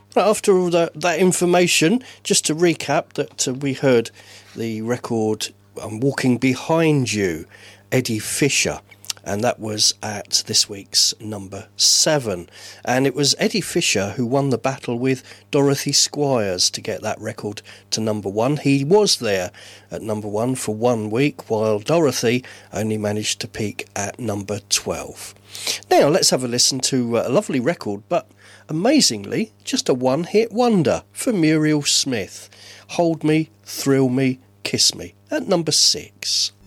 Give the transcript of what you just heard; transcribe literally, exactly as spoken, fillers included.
After all that, that information, just to recap that uh, we heard the record I'm Walking Behind You, Eddie Fisher, and that was at this week's number seven. And it was Eddie Fisher who won the battle with Dorothy Squires to get that record to number one. He was there at number one for one week, while Dorothy only managed to peak at number twelve. Now let's have a listen to a lovely record, but amazingly just a one-hit wonder for Muriel Smith. Hold Me, Thrill Me, Kiss Me at number six.